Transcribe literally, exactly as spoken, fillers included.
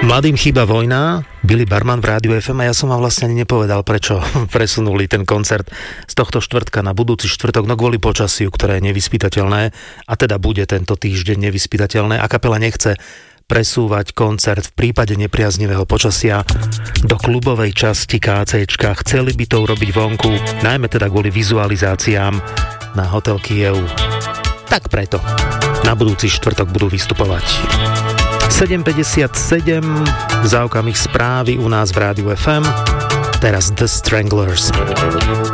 Mladým chýba vojna, Billy Barman v Rádiu ef em a ja som vám vlastne ani nepovedal, prečo presunuli ten koncert z tohto štvrtka na budúci štvrtok, no kvôli počasiu, ktoré je nevyspytateľné a teda bude tento týždeň nevyspytateľné a kapela nechce presúvať koncert v prípade nepriaznivého počasia do klubovej časti KCčka. Chceli by to urobiť vonku, najmä teda kvôli vizualizáciám na Hotel Kiev. Tak preto na budúci štvrtok budú vystupovať. sedem päťdesiatsedem, za okamih správy u nás v Rádiu ef em, teraz The Stranglers.